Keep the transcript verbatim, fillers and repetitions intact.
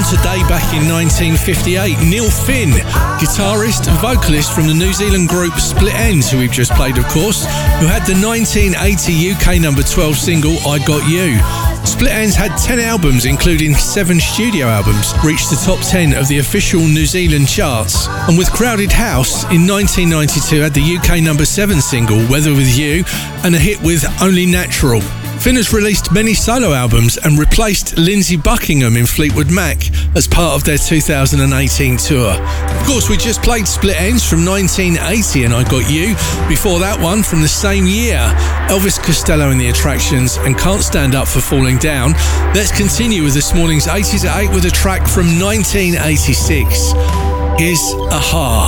today back in nineteen fifty-eight. Neil Finn, guitarist and vocalist from the New Zealand group Split Enz, who we've just played of course, who had the nineteen eighty U K number twelve single I Got You. Split Enz had ten albums, including seven studio albums, reached the top ten of the official New Zealand charts. And with Crowded House, in nineteen ninety-two had the U K number seven single Weather With You and a hit with Only Natural. Finn has released many solo albums and replaced Lindsey Buckingham in Fleetwood Mac as part of their two thousand eighteen tour. Of course, we just played Split Enz from nineteen eighty and I Got You. Before that one, from the same year, Elvis Costello and the Attractions and Can't Stand Up for Falling Down. Let's continue with this morning's eighties at eight with a track from nineteen eighty-six. Here's A-ha.